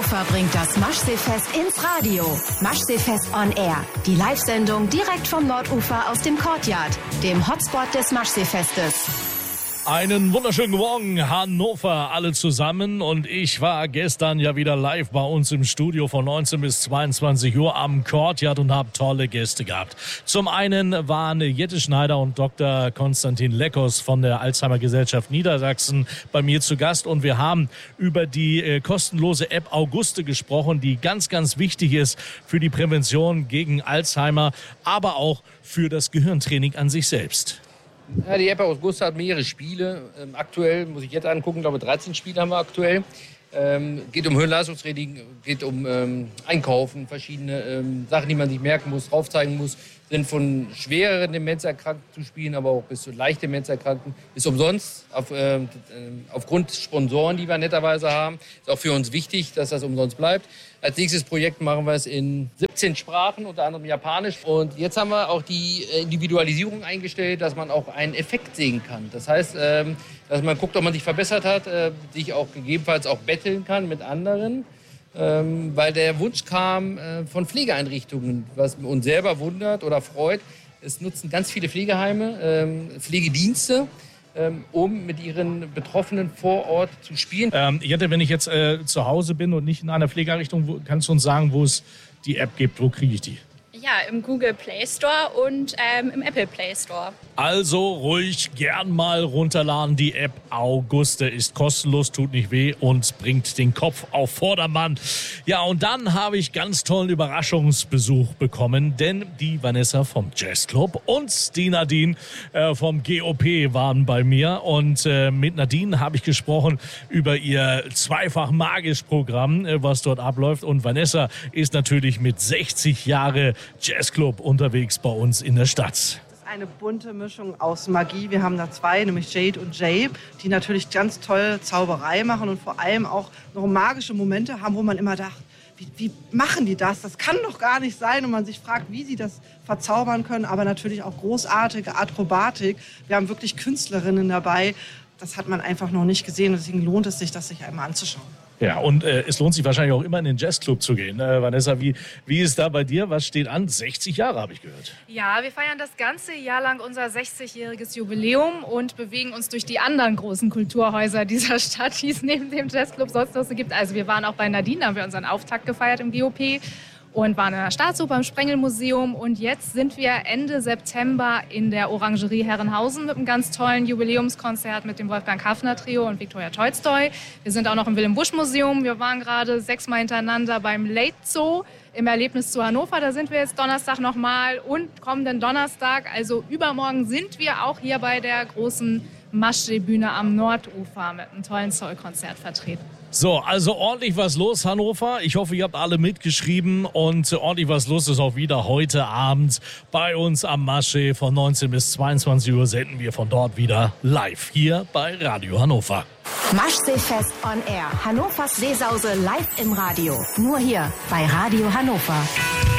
Hannover bringt das Maschseefest ins Radio. Maschseefest on Air. Die Live-Sendung direkt vom Nordufer aus dem Courtyard, dem Hotspot des Maschseefestes. Einen wunderschönen Morgen, Hannover, alle zusammen. Und ich war gestern ja wieder live bei uns im Studio von 19 bis 22 Uhr am Courtyard und habe tolle Gäste gehabt. Zum einen waren Jette Schneider und Dr. Konstantin Leckos von der Alzheimer-Gesellschaft Niedersachsen bei mir zu Gast. Und wir haben über die kostenlose App Auguste gesprochen, die ganz, ganz wichtig ist für die Prävention gegen Alzheimer, aber auch für das Gehirntraining an sich selbst. Ja, die App Auguste hat mehrere Spiele. Aktuell, muss ich jetzt angucken, glaube 13 Spiele haben wir aktuell. Geht um Hirnleistungstraining, geht um Einkaufen, verschiedene Sachen, die man sich merken muss, aufzeigen muss. Sind von schwereren Demenzerkrankten zu spielen, aber auch bis zu leicht Demenzerkrankten. Ist umsonst, aufgrund Sponsoren, die wir netterweise haben. Ist auch für uns wichtig, dass das umsonst bleibt. Als nächstes Projekt machen wir es in 17 Sprachen, unter anderem Japanisch. Und jetzt haben wir auch die Individualisierung eingestellt, dass man auch einen Effekt sehen kann. Das heißt, dass man guckt, ob man sich verbessert hat, sich auch gegebenenfalls auch betteln kann mit anderen. Weil der Wunsch kam von Pflegeeinrichtungen, was uns selber wundert oder freut. Es nutzen ganz viele Pflegeheime, Pflegedienste, um mit ihren Betroffenen vor Ort zu spielen. Jette, wenn ich jetzt zu Hause bin und nicht in einer Pflegeeinrichtung, kannst du uns sagen, wo es die App gibt? Wo kriege ich die? Ja, im Google Play Store und im Apple Play Store. Also ruhig gern mal runterladen. Die App Auguste ist kostenlos, tut nicht weh und bringt den Kopf auf Vordermann. Ja, und dann habe ich ganz tollen Überraschungsbesuch bekommen, denn die Vanessa vom Jazzclub und die Nadine vom GOP waren bei mir. Und mit Nadine habe ich gesprochen über ihr zweifach magisch Programm, was dort abläuft. Und Vanessa ist natürlich mit 60 Jahre Jazzclub unterwegs bei uns in der Stadt. Eine bunte Mischung aus Magie. Wir haben da zwei, nämlich Jade und Jay, die natürlich ganz toll Zauberei machen und vor allem auch noch magische Momente haben, wo man immer dachte, wie machen die das? Das kann doch gar nicht sein. Und man sich fragt, wie sie das verzaubern können, aber natürlich auch großartige Akrobatik. Wir haben wirklich Künstlerinnen dabei. Das hat man einfach noch nicht gesehen. Deswegen lohnt es sich, das sich einmal anzuschauen. Ja, und es lohnt sich wahrscheinlich auch immer in den Jazzclub zu gehen. Vanessa, wie ist da bei dir? Was steht an? 60 Jahre, habe ich gehört. Ja, wir feiern das ganze Jahr lang unser 60-jähriges Jubiläum und bewegen uns durch die anderen großen Kulturhäuser dieser Stadt, die es neben dem Jazzclub sonst noch so gibt. Also wir waren auch bei Nadine, da haben wir unseren Auftakt gefeiert im GOP. Und waren in der Staatsoper im Sprengelmuseum. Und jetzt sind wir Ende September in der Orangerie Herrenhausen mit einem ganz tollen Jubiläumskonzert mit dem Wolfgang Hafner Trio und Viktoria Tolstoi. Wir sind auch noch im Wilhelm-Busch-Museum. Wir waren gerade 6-mal hintereinander beim Late Zoo im Erlebnis zu Hannover. Da sind wir jetzt Donnerstag nochmal und kommenden Donnerstag, also übermorgen, sind wir auch hier bei der großen Maschsee-Bühne am Nordufer mit einem tollen Soul-Konzert vertreten. So, also ordentlich was los, Hannover. Ich hoffe, ihr habt alle mitgeschrieben und ordentlich was los ist auch wieder heute Abend bei uns am Maschsee. Von 19 bis 22 Uhr senden wir von dort wieder live hier bei Radio Hannover. Maschseefest on Air. Hannovers Seesause live im Radio. Nur hier bei Radio Hannover.